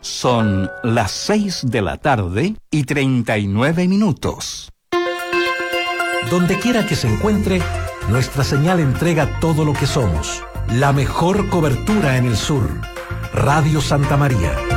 Son las 6:39 PM. Donde quiera que se encuentre, nuestra señal entrega todo lo que somos. La mejor cobertura en el sur. Radio Santa María.